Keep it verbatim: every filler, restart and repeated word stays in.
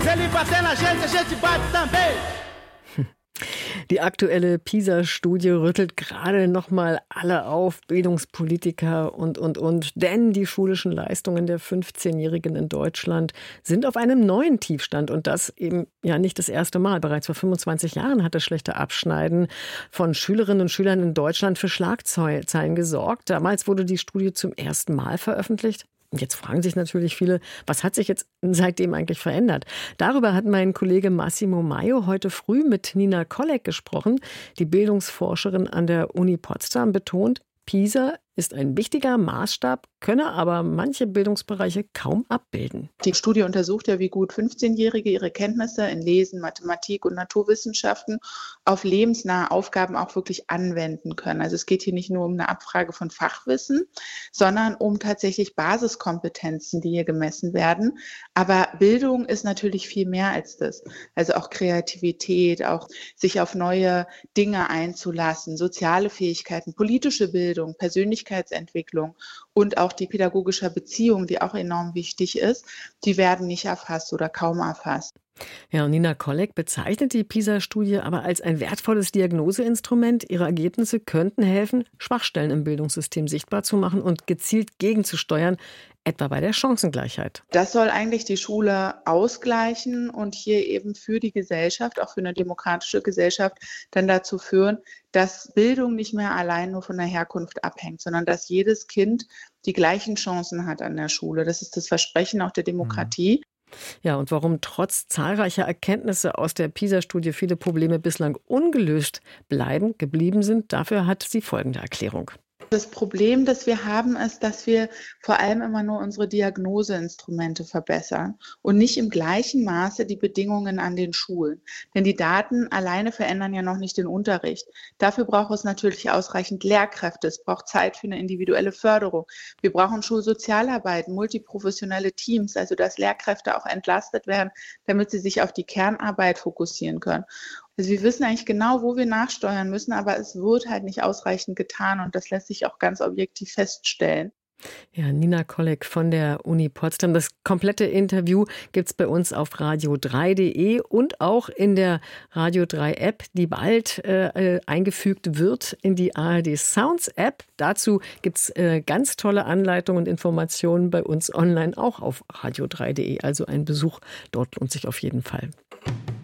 Die aktuelle PISA-Studie rüttelt gerade noch mal alle auf, Bildungspolitiker und, und, und. Denn die schulischen Leistungen der fünfzehnjährigen in Deutschland sind auf einem neuen Tiefstand. Und das eben ja nicht das erste Mal. Bereits vor fünfundzwanzig Jahren hat das schlechte Abschneiden von Schülerinnen und Schülern in Deutschland für Schlagzeilen gesorgt. Damals wurde die Studie zum ersten Mal veröffentlicht. Und jetzt fragen sich natürlich viele, was hat sich jetzt seitdem eigentlich verändert? Darüber hat mein Kollege Massimo Maio heute früh mit Nina Kollek gesprochen. Die Bildungsforscherin an der Uni Potsdam betont, PISA ist ein wichtiger Maßstab, könne aber manche Bildungsbereiche kaum abbilden. Die Studie untersucht ja, wie gut fünfzehnjährige ihre Kenntnisse in Lesen, Mathematik und Naturwissenschaften auf lebensnahe Aufgaben auch wirklich anwenden können. Also es geht hier nicht nur um eine Abfrage von Fachwissen, sondern um tatsächlich Basiskompetenzen, die hier gemessen werden. Aber Bildung ist natürlich viel mehr als das. Also auch Kreativität, auch sich auf neue Dinge einzulassen, soziale Fähigkeiten, politische Bildung, Persönlichkeitsentwicklung und auch die pädagogische Beziehung, die auch enorm wichtig ist, die werden nicht erfasst oder kaum erfasst. Ja, und Nina Kollek bezeichnet die PISA-Studie aber als ein wertvolles Diagnoseinstrument. Ihre Ergebnisse könnten helfen, Schwachstellen im Bildungssystem sichtbar zu machen und gezielt gegenzusteuern, etwa bei der Chancengleichheit. Das soll eigentlich die Schule ausgleichen und hier eben für die Gesellschaft, auch für eine demokratische Gesellschaft, dann dazu führen, dass Bildung nicht mehr allein nur von der Herkunft abhängt, sondern dass jedes Kind die gleichen Chancen hat an der Schule. Das ist das Versprechen auch der Demokratie. Ja, und warum trotz zahlreicher Erkenntnisse aus der PISA-Studie viele Probleme bislang ungelöst bleiben, geblieben sind, dafür hat sie folgende Erklärung. Das Problem, das wir haben, ist, dass wir vor allem immer nur unsere Diagnoseinstrumente verbessern und nicht im gleichen Maße die Bedingungen an den Schulen. Denn die Daten alleine verändern ja noch nicht den Unterricht. Dafür braucht es natürlich ausreichend Lehrkräfte. Es braucht Zeit für eine individuelle Förderung. Wir brauchen Schulsozialarbeit, multiprofessionelle Teams, also dass Lehrkräfte auch entlastet werden, damit sie sich auf die Kernarbeit fokussieren können. Also wir wissen eigentlich genau, wo wir nachsteuern müssen, aber es wird halt nicht ausreichend getan und das lässt sich auch ganz objektiv feststellen. Ja, Nina Kollek von der Uni Potsdam. Das komplette Interview gibt es bei uns auf radio drei punkt de und auch in der Radio drei App, die bald äh, eingefügt wird in die A R D Sounds App. Dazu gibt es äh, ganz tolle Anleitungen und Informationen bei uns online, auch auf radio drei punkt de. Also ein Besuch dort lohnt sich auf jeden Fall.